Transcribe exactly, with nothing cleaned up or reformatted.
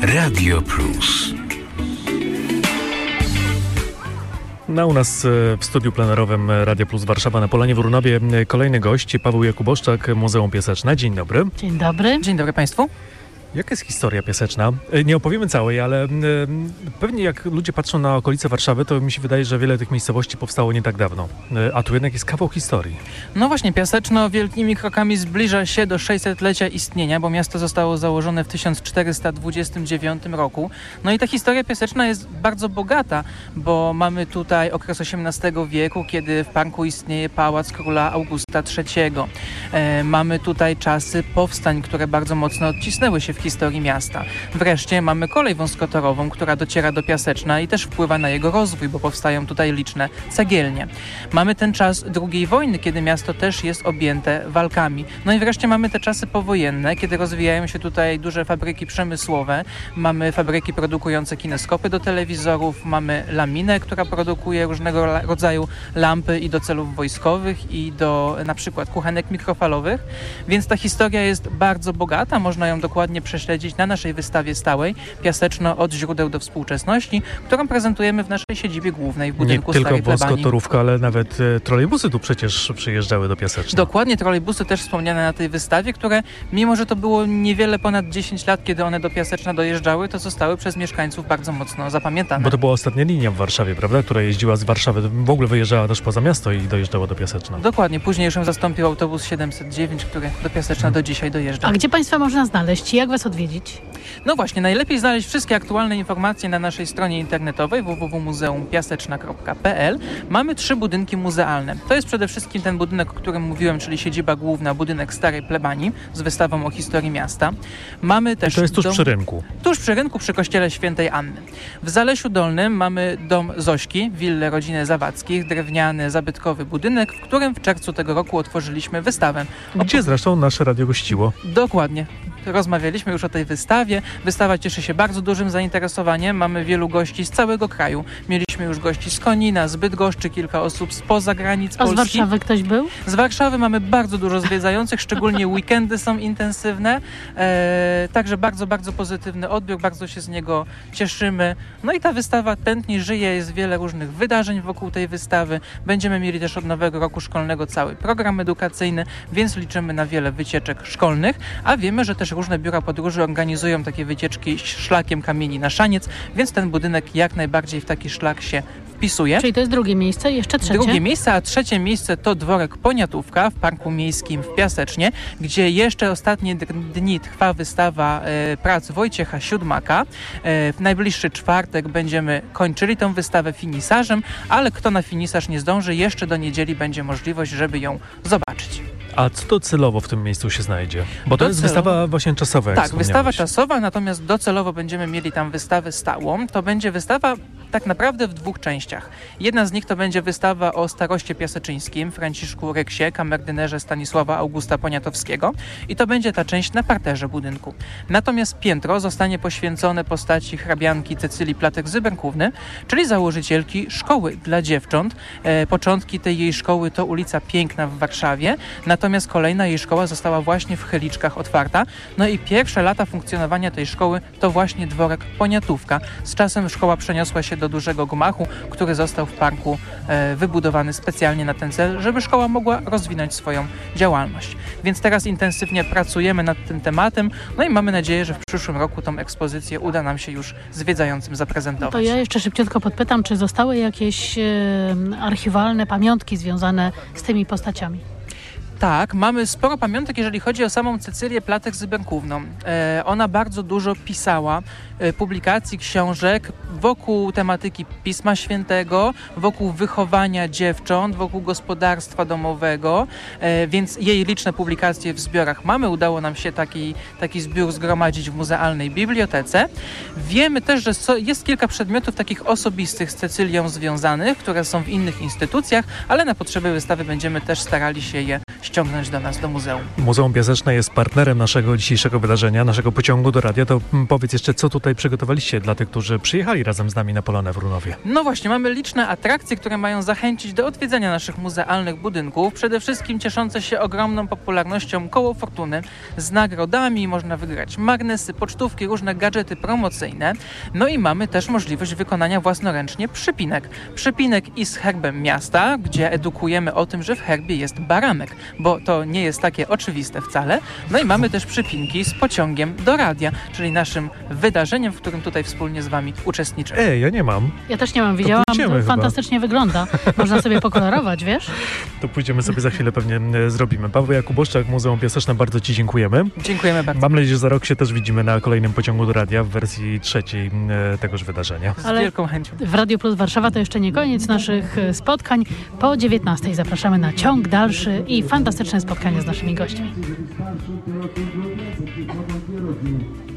Radio Plus. No, u nas w studiu plenerowym Radia Plus Warszawa na Polanie w Runowie kolejny gość, Paweł Jakuboszczak, Muzeum Piaseczne. Dzień dobry. Dzień dobry. Dzień dobry Państwu. Jaka jest historia Piaseczna? Nie opowiemy całej, ale y, pewnie jak ludzie patrzą na okolice Warszawy, to mi się wydaje, że wiele tych miejscowości powstało nie tak dawno. Y, a tu jednak jest kawał historii. No właśnie, Piaseczno wielkimi krokami zbliża się do sześćsetlecia istnienia, bo miasto zostało założone w tysiąc czterysta dwudziestym dziewiątym roku. No i ta historia Piaseczna jest bardzo bogata, bo mamy tutaj okres osiemnastego wieku, kiedy w parku istnieje pałac króla Augusta trzeciego. E, mamy tutaj czasy powstań, które bardzo mocno odcisnęły się w historii miasta. Wreszcie mamy kolej wąskotorową, która dociera do Piaseczna i też wpływa na jego rozwój, bo powstają tutaj liczne cegielnie. Mamy ten czas drugiej wojny, kiedy miasto też jest objęte walkami. No i wreszcie mamy te czasy powojenne, kiedy rozwijają się tutaj duże fabryki przemysłowe. Mamy fabryki produkujące kineskopy do telewizorów, mamy laminę, która produkuje różnego rodzaju lampy i do celów wojskowych, i do na przykład kuchenek mikrofalowych. Więc ta historia jest bardzo bogata, można ją dokładnie prześledzić na naszej wystawie stałej Piaseczno od źródeł do współczesności, którą prezentujemy w naszej siedzibie głównej w budynku Nie Starej tylko Plebanii. wąskotorówka, ale nawet e, trolejbusy tu przecież przyjeżdżały do Piaseczna. Dokładnie, trolejbusy też wspomniane na tej wystawie, które mimo, że to było niewiele ponad dziesięć lat, kiedy one do Piaseczna dojeżdżały, to zostały przez mieszkańców bardzo mocno zapamiętane. Bo to była ostatnia linia w Warszawie, prawda? Która jeździła z Warszawy, w ogóle wyjeżdżała też poza miasto i dojeżdżała do Piaseczna. Dokładnie, później już ją zastąpił autobus siedemset dziewięć, który do Piaseczna hmm. do dzisiaj dojeżdża. A gdzie Państwa można znaleźć? Jak Was odwiedzić? No właśnie, najlepiej znaleźć wszystkie aktualne informacje na naszej stronie internetowej w w w kropka muzeum piaseczna kropka p l. Mamy trzy budynki muzealne. To jest przede wszystkim ten budynek, o którym mówiłem, czyli siedziba główna, budynek Starej Plebanii z wystawą o historii miasta. Mamy też I to jest tuż dom, przy rynku. Tuż przy rynku, przy kościele Świętej Anny. W Zalesiu Dolnym mamy dom Zośki, willę rodziny Zawackich, drewniany, zabytkowy budynek, w którym w czerwcu tego roku otworzyliśmy wystawę. Gdzie zresztą nasze radio gościło. Dokładnie. Rozmawialiśmy już o tej wystawie. Wystawa cieszy się bardzo dużym zainteresowaniem. Mamy wielu gości z całego kraju. Mieliśmy już gości z Konina, z Bydgoszczy, kilka osób spoza granic A Polski. z Warszawy ktoś był? Z Warszawy mamy bardzo dużo zwiedzających, szczególnie weekendy są intensywne. E, także bardzo, bardzo pozytywny odbiór, bardzo się z niego cieszymy. No i ta wystawa tętni, żyje, jest wiele różnych wydarzeń wokół tej wystawy. Będziemy mieli też od nowego roku szkolnego cały program edukacyjny, więc liczymy na wiele wycieczek szkolnych, a wiemy, że też różne biura podróży organizują takie wycieczki szlakiem Kamieni na Szaniec, więc ten budynek jak najbardziej w taki szlak się wpisuje. Czyli to jest drugie miejsce, jeszcze trzecie? Drugie miejsce, a trzecie miejsce to dworek Poniatówka w Parku Miejskim w Piasecznie, gdzie jeszcze ostatnie dni trwa wystawa e, prac Wojciecha Siódmaka. E, w najbliższy czwartek będziemy kończyli tę wystawę finisażem, ale kto na finisaż nie zdąży, jeszcze do niedzieli będzie możliwość, żeby ją zobaczyć. A co docelowo w tym miejscu się znajdzie? Bo to docelowo... jest wystawa właśnie czasowa, jak Tak, wystawa wspomniałeś. czasowa, natomiast docelowo będziemy mieli tam wystawę stałą. To będzie wystawa tak naprawdę w dwóch częściach. Jedna z nich to będzie wystawa o staroście piaseczyńskim, Franciszku Ryksie, kamerdynerze Stanisława Augusta Poniatowskiego, i to będzie ta część na parterze budynku. Natomiast piętro zostanie poświęcone postaci hrabianki Cecylii Platek-Zyberkówny, czyli założycielki szkoły dla dziewcząt. E, początki tej jej szkoły to ulica Piękna w Warszawie, natomiast kolejna jej szkoła została właśnie w Chyliczkach otwarta. No i pierwsze lata funkcjonowania tej szkoły to właśnie dworek Poniatówka. Z czasem szkoła przeniosła się do dużego gmachu, który został w parku e, wybudowany specjalnie na ten cel, żeby szkoła mogła rozwinąć swoją działalność. Więc teraz intensywnie pracujemy nad tym tematem, no i mamy nadzieję, że w przyszłym roku tą ekspozycję uda nam się już zwiedzającym zaprezentować. To ja jeszcze szybciutko podpytam, czy zostały jakieś e, archiwalne pamiątki związane z tymi postaciami? Tak, mamy sporo pamiątek, jeżeli chodzi o samą Cecylię Platek-Zyberkówną. E, ona bardzo dużo pisała e, publikacji, książek wokół tematyki Pisma Świętego, wokół wychowania dziewcząt, wokół gospodarstwa domowego, e, więc jej liczne publikacje w zbiorach mamy. Udało nam się taki, taki zbiór zgromadzić w muzealnej bibliotece. Wiemy też, że so, jest kilka przedmiotów takich osobistych z Cecylią związanych, które są w innych instytucjach, ale na potrzeby wystawy będziemy też starali się je ściągnąć do nas, do muzeum. Muzeum Piaseczne jest partnerem naszego dzisiejszego wydarzenia, naszego pociągu do radia. To mm, powiedz jeszcze, co tutaj przygotowaliście dla tych, którzy przyjechali razem z nami na Polonę w Runowie. No właśnie, mamy liczne atrakcje, które mają zachęcić do odwiedzania naszych muzealnych budynków. Przede wszystkim cieszące się ogromną popularnością koło fortuny z nagrodami. Można wygrać magnesy, pocztówki, różne gadżety promocyjne. No i mamy też możliwość wykonania własnoręcznie przypinek. Przypinek i z herbem miasta, gdzie edukujemy o tym, że w herbie jest baranek, bo to nie jest takie oczywiste wcale. No i mamy też przypinki z pociągiem do radia, czyli naszym wydarzeniem, w którym tutaj wspólnie z Wami uczestniczymy. Ej, ja nie mam. Ja też nie mam, widziałam, pójdziemy to fantastycznie wygląda. Można sobie pokolorować, wiesz? To pójdziemy sobie za chwilę pewnie e, zrobimy. Paweł Jakuboszczak, Muzeum Piaseczne, bardzo Ci dziękujemy. Dziękujemy bardzo. Mam nadzieję, że za rok się też widzimy na kolejnym pociągu do radia w wersji trzeciej e, tegoż wydarzenia. Z Ale wielką chęcią. w Radio Plus Warszawa to jeszcze nie koniec naszych e, spotkań. Po dziewiętnastej zapraszamy na ciąg dalszy i fantastyczne spotkania z naszymi gośćmi.